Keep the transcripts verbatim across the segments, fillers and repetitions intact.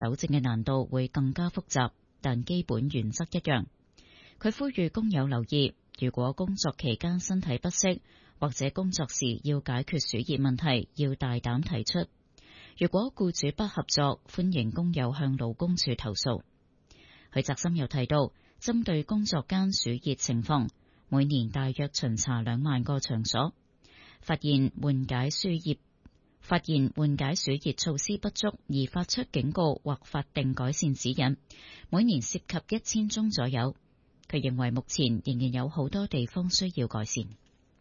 糾正嘅難度會更加複雜，但基本原則一樣。佢呼籲工友留意，如果工作期間身體不適，或者工作時要解決暑熱問題，要大膽提出。如果僱主不合作，歡迎工友向勞工處投訴。許澤森又提到，針對工作間暑熱情況，每年大約巡查兩萬個場所，發現緩解暑熱發現緩解暑熱措施不足而發出警告或法定改善指引，每年涉及一千宗左右。佢認為目前仍然有好多地方需要改善。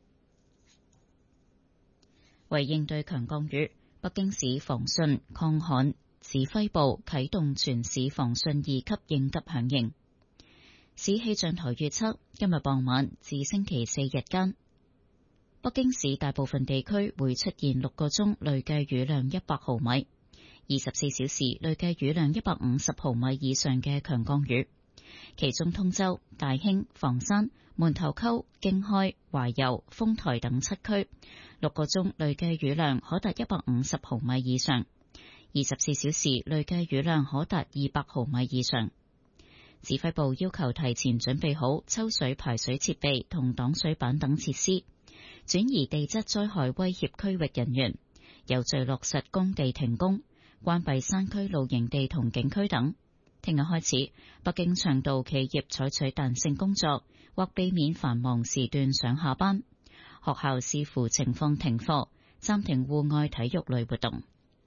為應對強降雨，北京市防汛抗旱指揮部啟動全市防汛二級應急響應。市氣象台預測，今日傍晚至星期四日間，北京市大部分地區會出現六個鐘累計雨量一百毫米，二十四小時累計雨量一百五十毫米以上嘅強降雨。其中通州、大興、房山、門頭溝、京開、懷柔、豐台等七區六個鐘累計雨量可達一百五十毫米以上，二十四小時累計雨量可達二百毫米以上。指揮部要求提前準備好抽水排水設備同擋水板等設施，轉移地質災害威脅區域人員，有序落實工地停工，關閉山區露營地同景區等。聽日開始，北京倡導企業採取彈性工作，或避免繁忙時段上下班。學校視乎情況停課，暫停戶外體育類活動。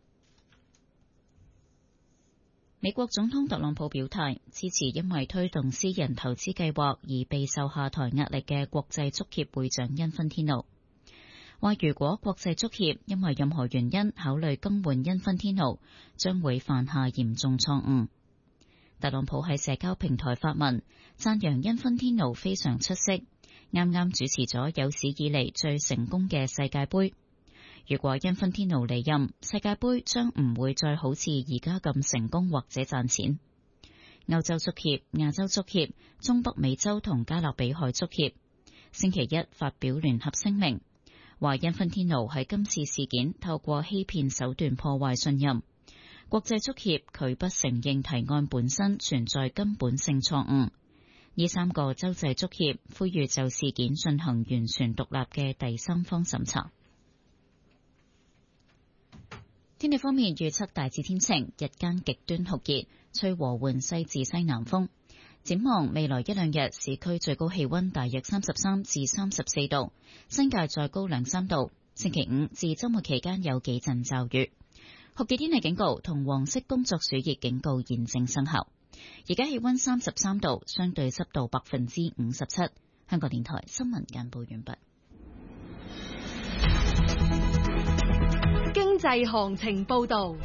美國總統特朗普表態支持因為推動私人投資計劃而備受下台壓力嘅國際足協會長因芬天奴，話如果國際足協因為任何原因考慮更換因芬天奴，將會犯下嚴重錯誤。特朗普喺社交平台發文讚揚因芬天奴非常出色，啱啱主持咗有史以嚟最成功嘅世界盃。如果因芬天奴離任，世界盃將唔會再好似而家咁成功或者賺錢。歐洲足協、亞洲足協、中北美洲同加勒比海足協星期一發表聯合聲明，話因芬天奴喺今次事件透過欺騙手段破壞信任。國際足協拒不承認提案本身存在根本性錯誤。呢三個洲際足協呼籲就事件進行完全獨立嘅第三方審查。天氣方面預測大致天晴，日間極端酷熱，吹和緩西至西南風。展望未來一兩日，市區最高氣溫大約三十三至三十四度，新界再高兩三度。星期五至周末期間有幾陣驟雨。酷熱天氣警告同黃色工作暑熱警告現正生效。而家氣溫三十三度，相對濕度百分之五十七。香港電台新聞簡報完畢。 經濟行情報道。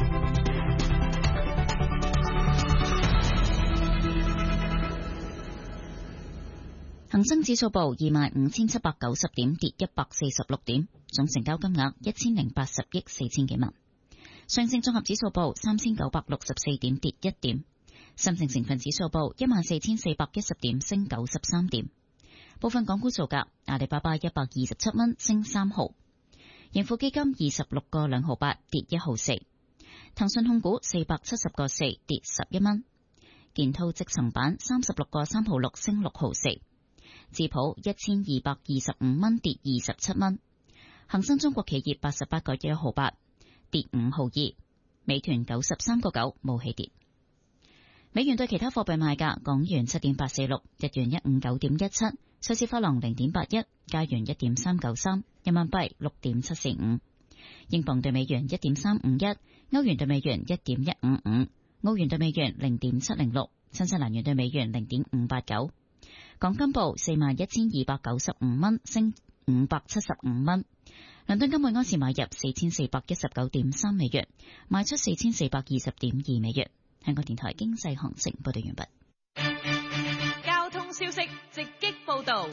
恒生指數報二萬五千七百九十點，跌一百四十六點，總成交金額一千零八十億四千幾萬。上證綜合指數報三千九百六十四點，跌一點。深證成分指數報一萬四千四百一十點，升九十三點。部分港股造價：阿里巴巴一百二十七蚊，升三毫；盈富基金二十六個兩毫八，跌一毫四；騰訊控股四百七十個四，跌十一蚊；建滔積層板三十六個三毫六，升六毫四；智普一千二百二十五蚊，跌二十七蚊；恒生中國企業八十八個一毫八，跌五毫二；美團九十三個九，冇起跌。美元對其他貨幣賣價：港元七點八四六，日元一五九點一七，瑞士法郎零點八一，加元一點三九三，人民幣六點七四五，英鎊對美元一點三五一，歐元對美元一點一五五，澳元對美元零點七零六，新西蘭元對美元零點五八九。港金報四萬一千二百九十五蚊，升五百七十五蚊。倫敦金每安士買入四千四百一十九點三美元，賣出四千四百二十點二美元。香港電台經濟行情報道完畢。 交通消息直擊報道。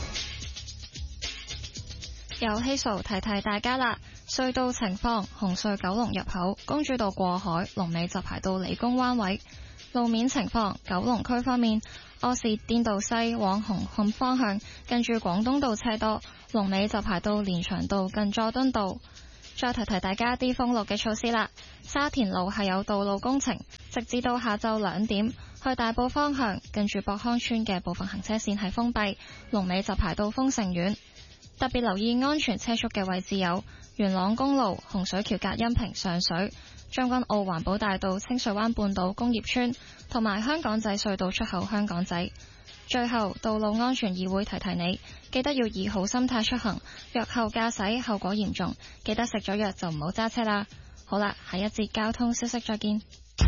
有希數提提大家啦，隧道情況：紅隧九龍入口公主道過海，龍尾就排到理工灣位。路面情況：九龍區方面，柯士甸道西往紅磡方向，近住廣東道車多，龍尾就排到連翔道近佐敦道。 再提提大家啲封路嘅措施啦。沙田路係有道路工程，直至到下晝兩點，去大埔方向近住博康村嘅部分行車線係封閉，龍尾就排到豐盛苑。特別留意安全車速嘅位置有元朗公路洪水橋隔音屏上水、將軍澳環保大道清水灣半島工業村同埋香港仔隧道出口香港仔。最後，道路安全議會提提你，記得要以好心態出行，藥後駕駛後果嚴重，記得食咗藥就唔好揸車啦。好啦，下一節交通消息再見。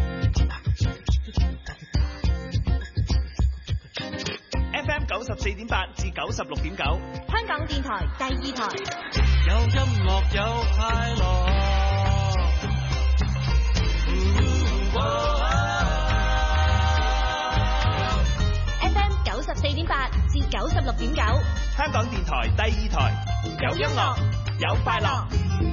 F M 九十四點八至九十六點九， 香港電台第二台。 有音樂有快樂。 F M 九十四點八至九十六點九， 香港電台第二台，有音樂有快樂。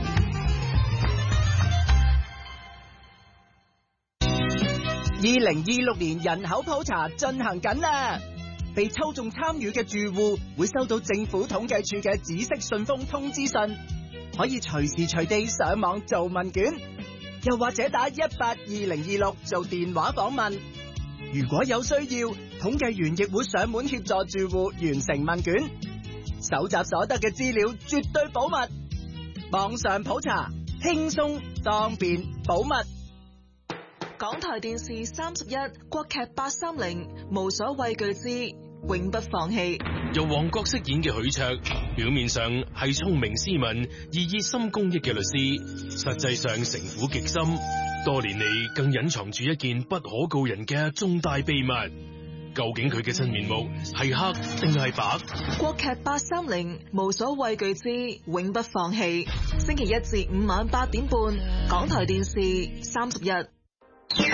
二零二六年人口普查進行緊啦，被抽中參與嘅住戶會收到政府統計處嘅紫色信封通知信，可以隨時隨地上網做問卷，又或者打一八二零二六做電話訪問。如果有需要，統計員亦會上門協助住戶完成問卷，搜集所得嘅資料絕對保密，網上普查輕鬆方便保密。 港台電視三十一，國劇八三零，無所畏懼之永不放棄。 由黃國飾演嘅許卓，表面上係聰明斯文而熱心公益嘅律師，實際上城府極深，多年嚟更隱藏住一件不可告人嘅重大秘密。究竟佢嘅真面目係黑定係白？ 國劇八三零，無所畏懼之永不放棄。星期一至五晚八點半，港台電視三十一。